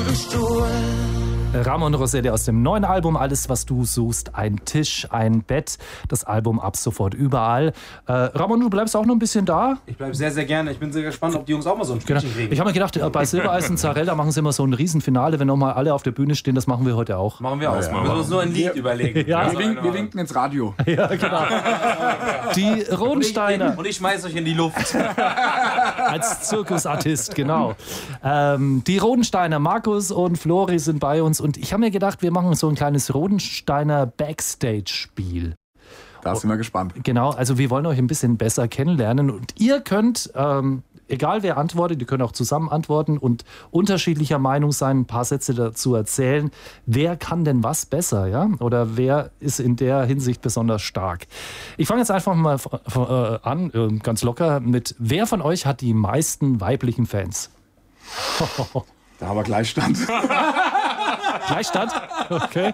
Stuhl. Ramon Rossetti aus dem neuen Album Alles, was du suchst, ein Tisch, ein Bett. Das Album ab sofort überall. Ramon, du bleibst auch noch ein bisschen da? Ich bleibe sehr, sehr gerne. Ich bin sehr gespannt, ob die Jungs auch mal so ein Spielchen kriegen. Ich habe mir gedacht, bei Silbereisen Zarella machen sie immer so ein Riesenfinale, wenn nochmal alle auf der Bühne stehen. Das machen wir heute auch. Machen wir auch. Wir müssen uns nur ein Lied überlegen. Ja. Wir winken ins Radio. Ja, genau. Die Rodensteiner. Und ich schmeiß euch in die Luft. Als Zirkusartist, genau. Die Rodensteiner, Markus und Flori sind bei uns. Und ich habe mir gedacht, wir machen so ein kleines Rodensteiner Backstage-Spiel. Da sind wir gespannt. Genau, also wir wollen euch ein bisschen besser kennenlernen. Und ihr könnt, egal wer antwortet, ihr könnt auch zusammen antworten und unterschiedlicher Meinung sein, ein paar Sätze dazu erzählen. Wer kann denn was besser, ja? Oder wer ist in der Hinsicht besonders stark? Ich fange jetzt einfach mal an, ganz locker, mit: Wer von euch hat die meisten weiblichen Fans? Da haben wir Gleichstand. Gleichstand? Okay.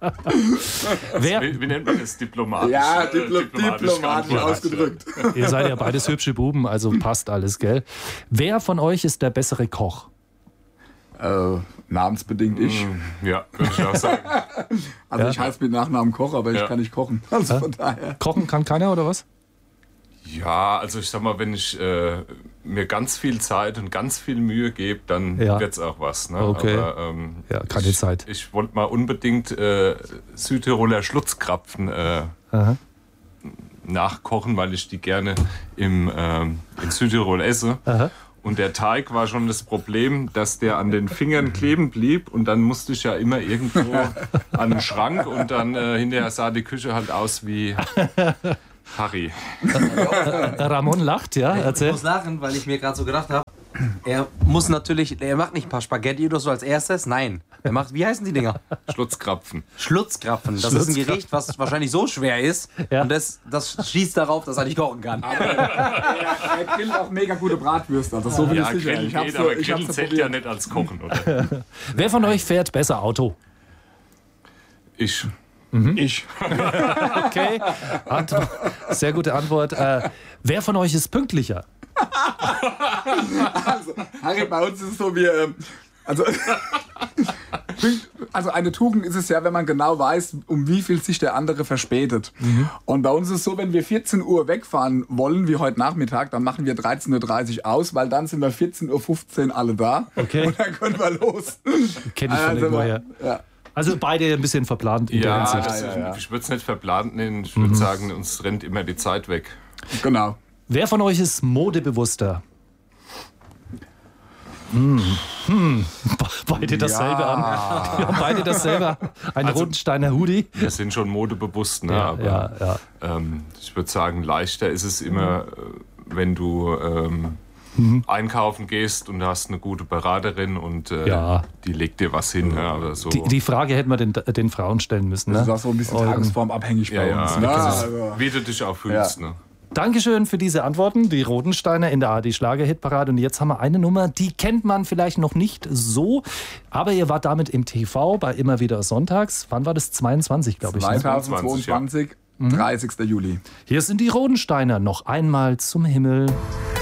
Wie nennt man das? Diplomatisch? Ja, diplomatisch ausgedrückt. Ihr seid ja beides hübsche Buben, also passt alles, gell? Wer von euch ist der bessere Koch? Namensbedingt ich. Ja, würde ich auch sagen. Also Ja. ich heiße mit Nachnamen Koch, aber ich kann nicht kochen. Also von daher. Kochen kann keiner, oder was? Ja, also ich sag mal, wenn ich mir ganz viel Zeit und ganz viel Mühe gebe, dann Ja. wird's auch was. Ne? Okay. Aber, Ja, keine Zeit. Ich wollte mal unbedingt Südtiroler Schlutzkrapfen nachkochen, weil ich die gerne in Südtirol esse. Aha. Und der Teig war schon das Problem, dass der an den Fingern kleben blieb. Und dann musste ich ja immer irgendwo an den Schrank. Und dann hinterher sah die Küche halt aus wie Harry. Ramon lacht, ja? Ich Erzähl. muss lachen, weil ich mir gerade so gedacht habe, er macht nicht ein paar Spaghetti oder so als erstes. Nein, er macht, wie heißen die Dinger? Schlutzkrapfen. Schlutzkrapfen. Das ist ein Gericht, was wahrscheinlich so schwer ist. Ja. Und das schießt darauf, dass er nicht kochen kann. Er grillt auch mega gute Bratwürste. Also so bin Ja, ich sicher. Grillen Ich hab's geht, so- aber ich Grillen hab's so zählt ja probiert. nicht als Kochen, oder? Wer von euch fährt besser Auto? Ich. Ich. Okay, sehr gute Antwort. Wer von euch ist pünktlicher? Harry, bei uns ist es so, also eine Tugend ist es ja, wenn man genau weiß, um wie viel sich der andere verspätet. Und bei uns ist es so, wenn wir 14 Uhr wegfahren wollen, wie heute Nachmittag, dann machen wir 13.30 Uhr aus, weil dann sind wir 14.15 Uhr alle da. Okay. Und dann können wir los. Kenn ich von irgendwoher. Ja. Also beide ein bisschen verplant in der Ja, Hinsicht. ich würde es nicht verplant nennen. Ich würde sagen, uns rennt immer die Zeit weg. Genau. Wer von euch ist modebewusster? Beide dasselbe an. Wir haben beide dasselbe. Ein Rodensteiner Hoodie. Wir sind schon modebewusst, ne? Aber Ja. ich würde sagen, leichter ist es immer, wenn du einkaufen gehst und du hast eine gute Beraterin und Ja. die legt dir was hin. Ne? Aber so, Die Frage hätten wir den Frauen stellen müssen. Das ist Ne? auch so ein bisschen tagesformabhängig bei uns. Ne? das ist, Also, wie du dich auch fühlst. Ne? Dankeschön für diese Antworten. Die Rodensteiner in der ARD Schlager-Hitparade. Und jetzt haben wir eine Nummer, die kennt man vielleicht noch nicht so. Aber ihr wart damit im TV bei Immer wieder sonntags. Wann war das? 22, glaube ich. Ne? 2022, 30. Juli. Hier sind die Rodensteiner. Noch einmal zum Himmel.